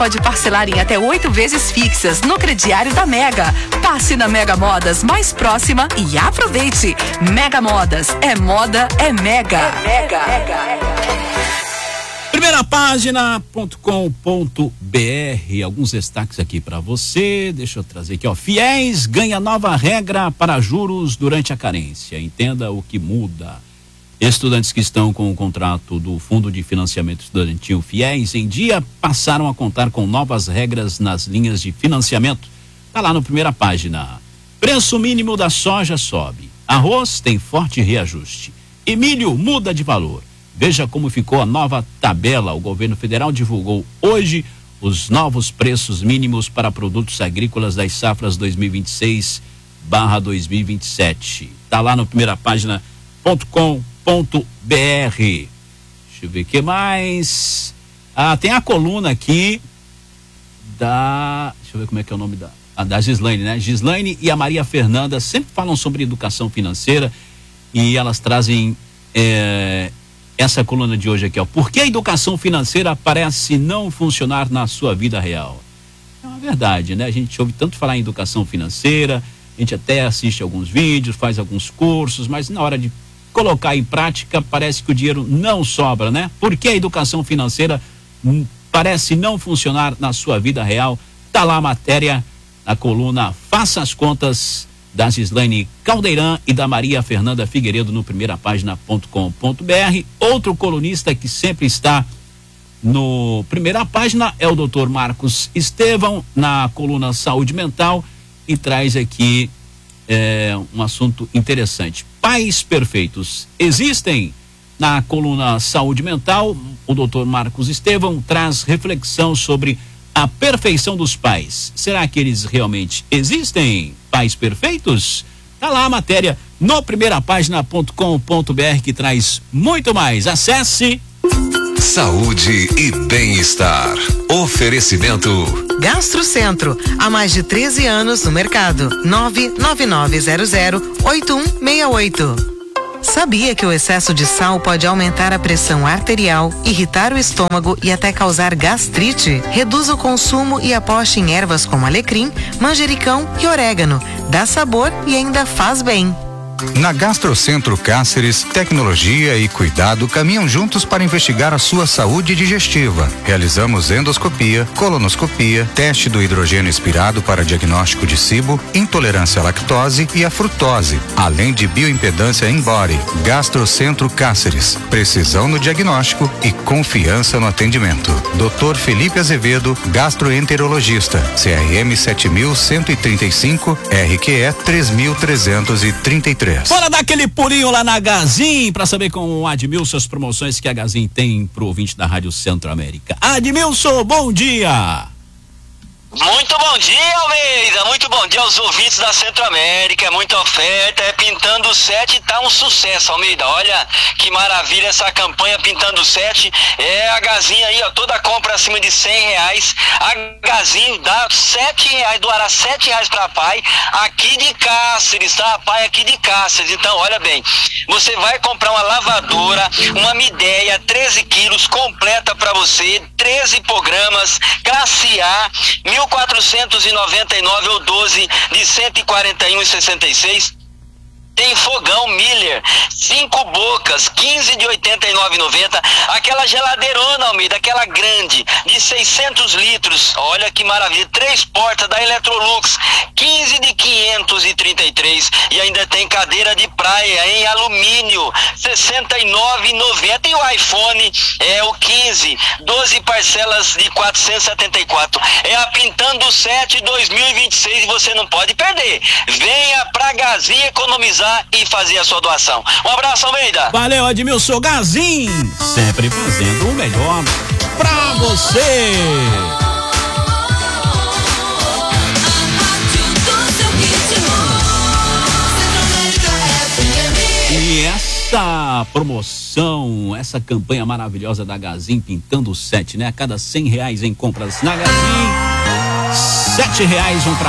Pode parcelar em até 8 vezes fixas no crediário da Mega. Passe na Mega Modas mais próxima e aproveite. Mega Modas, é moda, é Mega. É Mega. Primeirapágina.com.br, alguns destaques aqui para você. Deixa eu trazer aqui, ó. Fiéis ganha nova regra para juros durante a carência. Entenda o que muda. Estudantes que estão com o contrato do Fundo de Financiamento Estudantil Fiéis em dia passaram a contar com novas regras nas linhas de financiamento. Tá lá no primeira página. Preço mínimo da soja sobe. Arroz tem forte reajuste. E milho muda de valor. Veja como ficou a nova tabela. O governo federal divulgou hoje os novos preços mínimos para produtos agrícolas das safras 2026/2027. Tá lá no primeirapágina.com.br. Deixa eu ver o que mais. Tem a coluna aqui deixa eu ver como é que é o nome da Gislaine, né? Gislaine e a Maria Fernanda sempre falam sobre educação financeira e elas trazem essa coluna de hoje aqui, ó. Por que a educação financeira parece não funcionar na sua vida real? É uma verdade, né? A gente ouve tanto falar em educação financeira, a gente até assiste alguns vídeos, faz alguns cursos, mas na hora de colocar em prática, parece que o dinheiro não sobra, né? Por que a educação financeira parece não funcionar na sua vida real? Tá lá a matéria, na coluna Faça as Contas, da Gislaine Caldeirão e da Maria Fernanda Figueiredo, no primeirapágina.com.br. Outro colunista que sempre está no primeira página é o Dr. Marcos Estevão, na coluna Saúde Mental, e traz aqui um assunto interessante. Pais perfeitos existem? Na coluna Saúde Mental, o Dr. Marcos Estevão traz reflexão sobre a perfeição dos pais. Será que eles realmente existem? Pais perfeitos? Tá lá a matéria no primeirapágina.com.br, que traz muito mais. Acesse. Saúde e bem-estar. Oferecimento Gastrocentro, há mais de 13 anos no mercado. 999008168. Sabia que o excesso de sal pode aumentar a pressão arterial, irritar o estômago e até causar gastrite? Reduza o consumo e aposte em ervas como alecrim, manjericão e orégano. Dá sabor e ainda faz bem. Na Gastrocentro Cáceres, tecnologia e cuidado caminham juntos para investigar a sua saúde digestiva. Realizamos endoscopia, colonoscopia, teste do hidrogênio expirado para diagnóstico de SIBO, intolerância à lactose e à frutose, além de bioimpedância in-body. Gastrocentro Cáceres, precisão no diagnóstico e confiança no atendimento. Dr. Felipe Azevedo, gastroenterologista, CRM 7135, RQE 3333. Bora dar aquele pulinho lá na Gazin para saber com o Admilson as promoções que a Gazin tem pro ouvinte da Rádio Centro-América. Admilson, bom dia! Muito bom dia, Almeida, muito bom dia aos ouvintes da Centro-América, é muita oferta, Pintando 7, tá um sucesso, Almeida, olha que maravilha essa campanha Pintando 7, a Gazin aí, ó, toda compra acima de R$100, a Gazin dá R$7, doará R$7 pra pai, aqui de Cáceres, tá, pai aqui de Cáceres, então olha bem, você vai comprar uma lavadora, uma Midea, 13 quilos, completa pra você, 13 programas, classe A, 1.499 ou 12 de 141,66. Tem fogão Miller, 5 bocas, 15 de 89,90. Aquela geladeirona, Almeida, aquela grande, de 600 litros. Olha que maravilha. 3 portas da Electrolux, 15 de 533. E ainda tem cadeira de praia em alumínio, 69,90. E o iPhone o 15, 12 parcelas de 474. É a Pintando 7 2026 e você não pode perder. Venha pra Gazin economizar e fazer a sua doação. Um abraço, Almeida. Valeu, Admilson. Gazin, sempre fazendo o melhor pra você. E essa promoção, essa campanha maravilhosa da Gazin Pintando 7, né? A cada R$100 em compras na Gazin, R$7 vão pra